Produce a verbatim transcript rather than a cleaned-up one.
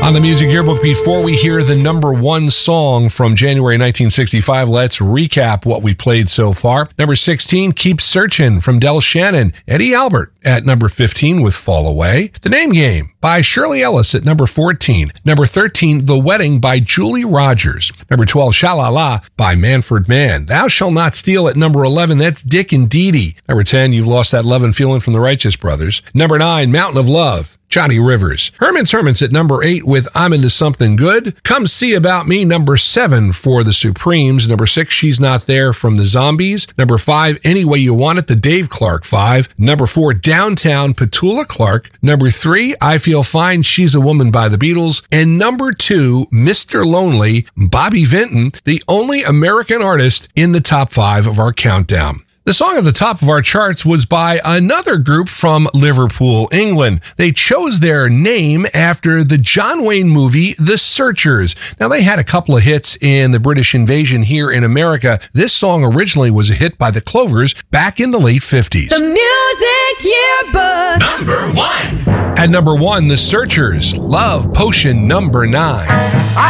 On the Music Yearbook, before we hear the number one song from January nineteen sixty-five, let's recap what we played so far. Number sixteen, Keep Searchin' from Del Shannon. Eddie Albert at number fifteen with Fall Away. The Name Game by Shirley Ellis at number fourteen. Number thirteen, The Wedding by Julie Rogers. Number twelve, Sha-La-La by Manfred Mann. Thou Shalt Not Steal at number eleven. That's Dick and Dee Dee. Number ten, You've Lost That Love and Feeling from the Righteous Brothers. Number nine, Mountain of Love, Johnny Rivers. Herman's Hermits at number eight with I'm Into Something Good. Come See About Me, number seven for the Supremes. Number six, She's Not There from the Zombies. Number five, Any Way You Want It, the Dave Clark Five. Number four, Downtown, Petula Clark. Number three, I Feel Fine, She's a Woman by the Beatles. And number two, Mister Lonely, Bobby Vinton, the only American artist in the top five of our countdown. The song at the top of our charts was by another group from Liverpool, England. They chose their name after the John Wayne movie, The Searchers. Now, they had a couple of hits in the British invasion here in America. This song originally was a hit by the Clovers back in the late fifties. The Music Yearbook. Number one. At number one, The Searchers, Love Potion number nine. I